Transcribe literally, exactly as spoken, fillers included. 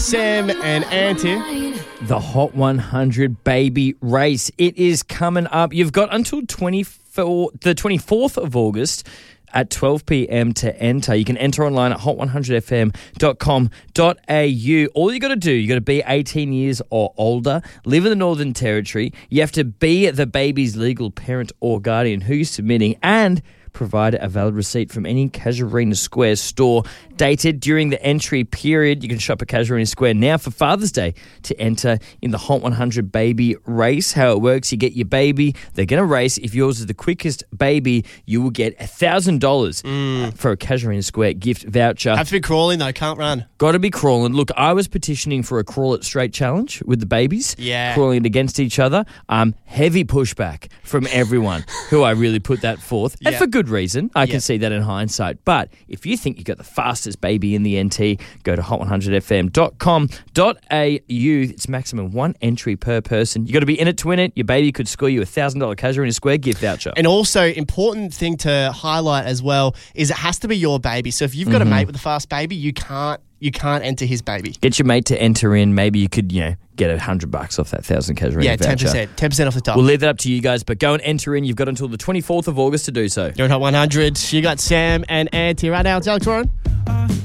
Sam and Auntie. The Hot one hundred Baby Race. It is coming up. You've got until twenty-four, the twenty-fourth of August at twelve p.m. to enter. You can enter online at hot one hundred f m dot com dot a u. All you got to do, you got to be eighteen years or older, live in the Northern Territory. You have to be the baby's legal parent or guardian who you're submitting, and provide a valid receipt from any Casuarina Square store dated during the entry period. You can shop at Casuarina Square now for Father's Day to enter in the Hot one hundred Baby Race. How it works, you get your baby, they're going to race. If yours is the quickest baby, you will get one thousand dollars mm. for a Casuarina Square gift voucher. Have to be crawling though, can't run. Got to be crawling. Look, I was petitioning for a crawl it straight challenge with the babies. Yeah. Crawling against each other. Um, heavy pushback from everyone who I really put that forth. And yeah. for good reason. I yeah. can see that in hindsight. But if you think you've got the fastest baby in the N T, go to hot one hundred f m dot com dot a u. It's maximum one entry per person. You got to be in it to win it. Your baby could score you a one thousand dollars Casuarina Square gift voucher. And also, important thing to highlight as well is it has to be your baby. So if you've got mm-hmm. a mate with a fast baby, you can't you can't enter his baby. Get your mate to enter in. Maybe you could, you know, get a hundred bucks off that thousand Casuarina yeah, voucher. ten percent. ten percent off the top. We'll leave that up to you guys, but go and enter in. You've got until the twenty-fourth of August to do so. You're at Hot one hundred. You got Sam and Auntie right now. It's Alex Warren.